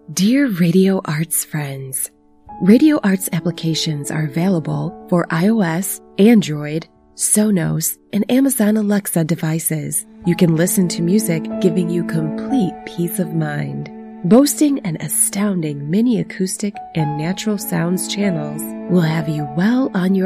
Dear Radio Arts friends, Radio Arts applications are available for iOS, Android, Sonos, and Amazon Alexa devices. You can listen to music, giving you complete peace of mind. Boasting an astounding mini acoustic and natural sounds channels will have you well on your